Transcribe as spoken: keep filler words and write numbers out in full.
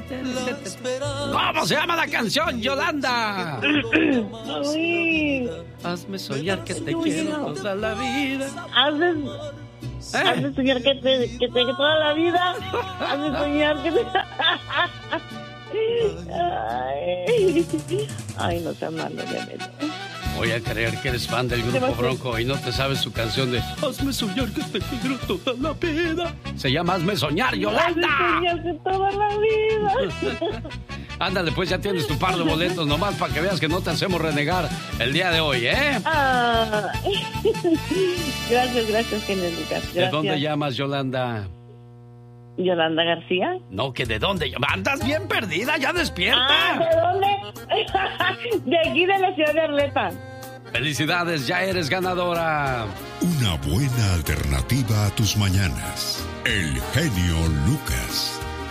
¿Cómo se llama la canción, Yolanda? Ay. Hazme soñar que te quiero toda la vida. Hazme, ¿Eh? hazme soñar que te, que te toda la vida. Hazme soñar que te... Ay, ay, no seas malo, Dianela. Voy a creer que eres fan del Grupo Bronco y no te sabes su canción de Hazme soñar que te quiero toda la vida. Se llama Hazme soñar, Yolanda. Hazme soñar que toda la vida. Ándale, pues ya tienes tu par de boletos nomás para que veas que no te hacemos renegar el día de hoy, ¿eh? Ah, gracias, gracias, genio Lucas. Gracias. ¿De dónde llamas, Yolanda? Yolanda García. No, que de dónde. Andas bien perdida, ya despierta. Ah, ¿de dónde? De aquí, de la ciudad de Arleta. Felicidades, ya eres ganadora. Una buena alternativa a tus mañanas. El genio Lucas.